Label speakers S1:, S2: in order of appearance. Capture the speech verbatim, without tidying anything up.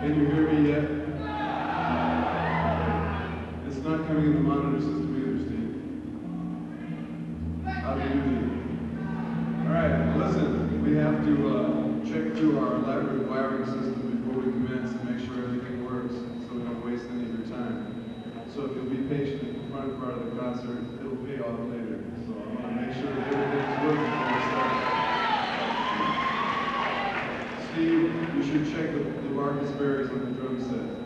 S1: Can you hear me yet? It's not coming in the monitor system either, Steve. How do you do that? All right, listen, we have to uh, check through our elaborate wiring system before we commence and make sure everything works so we don't waste any of your time. So if you'll be patient in the front part of the concert, it'll pay off later. So I want to make sure that everything's working before we start. Steve, you should check the, the Marcus Berries on the drum set.